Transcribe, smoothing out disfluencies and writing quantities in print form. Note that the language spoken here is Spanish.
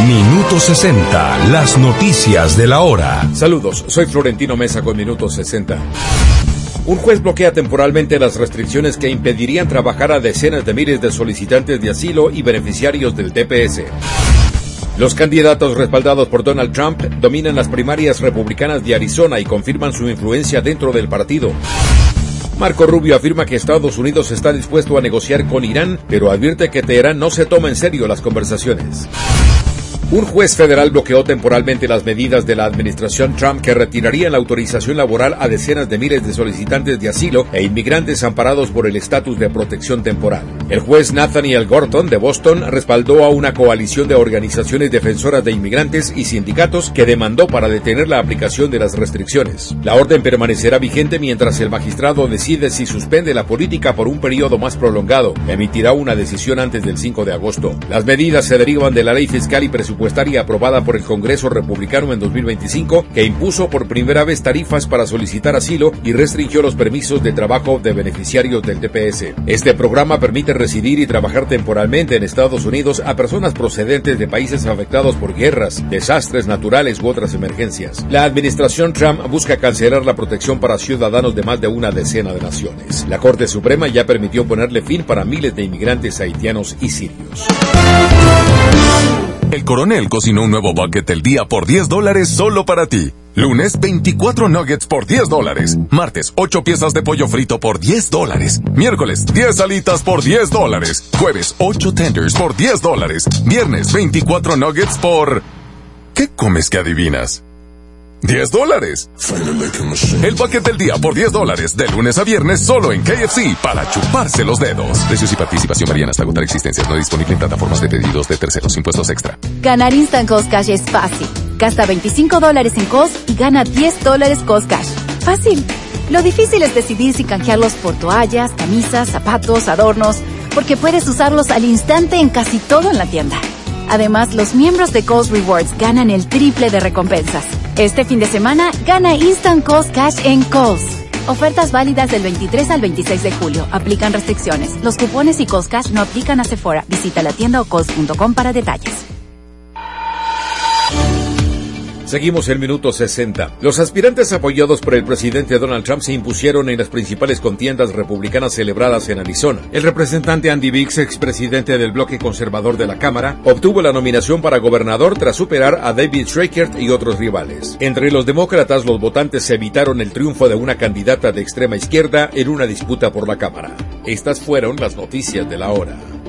Minuto 60, las noticias de la hora. Saludos, soy Florentino Mesa con Minuto 60. Un juez bloquea temporalmente las restricciones que impedirían trabajar a decenas de miles de solicitantes de asilo y beneficiarios del TPS. Los candidatos respaldados por Donald Trump dominan las primarias republicanas de Arizona y confirman su influencia dentro del partido. Marco Rubio afirma que Estados Unidos está dispuesto a negociar con Irán, pero advierte que Teherán no se toma en serio las conversaciones. Un juez federal bloqueó temporalmente las medidas de la administración Trump que retirarían la autorización laboral a decenas de miles de solicitantes de asilo e inmigrantes amparados por el estatus de protección temporal. El juez Nathaniel Gorton de Boston respaldó a una coalición de organizaciones defensoras de inmigrantes y sindicatos que demandó para detener la aplicación de las restricciones. La orden permanecerá vigente mientras el magistrado decide si suspende la política por un periodo más prolongado. Emitirá una decisión antes del 5 de agosto. Las medidas se derivan de la ley fiscal y presupuestaria aprobada por el Congreso Republicano en 2025, que impuso por primera vez tarifas para solicitar asilo y restringió los permisos de trabajo de beneficiarios del TPS. Este programa permite residir y trabajar temporalmente en Estados Unidos a personas procedentes de países afectados por guerras, desastres naturales u otras emergencias. La administración Trump busca cancelar la protección para ciudadanos de más de una decena de naciones. La Corte Suprema ya permitió ponerle fin para miles de inmigrantes haitianos y sirios. El Coronel cocinó un nuevo bucket del día por $10 solo para ti. Lunes, 24 nuggets por $10. Martes, 8 piezas de pollo frito por $10. Miércoles, 10 alitas por $10. Jueves, 8 tenders por $10. Viernes, 24 nuggets por... ¿Qué comes que adivinas? $10. El bucket del día por $10, de lunes a viernes solo en KFC, para chuparse los dedos. Precios y participación varían hasta agotar existencias. No disponible en plataformas de pedidos de terceros. Impuestos extra. Ganar Instant Cost Cash es fácil. Gasta $25 en Cost y gana $10 Cost Cash. Fácil. Lo difícil es decidir si canjearlos por toallas, camisas, zapatos, adornos, porque puedes usarlos al instante en casi todo en la tienda. Además, los miembros de Cost Rewards ganan el triple de recompensas. Este fin de semana, gana Instant Cost Cash en Cost. Ofertas válidas del 23 al 26 de julio. Aplican restricciones. Los cupones y Cost Cash no aplican a Sephora. Visita la tienda o cost.com para detalles. Seguimos el Minuto 60. Los aspirantes apoyados por el presidente Donald Trump se impusieron en las principales contiendas republicanas celebradas en Arizona. El representante Andy Biggs, expresidente del bloque conservador de la Cámara, obtuvo la nominación para gobernador tras superar a David Schreikert y otros rivales. Entre los demócratas, los votantes evitaron el triunfo de una candidata de extrema izquierda en una disputa por la Cámara. Estas fueron las noticias de la hora.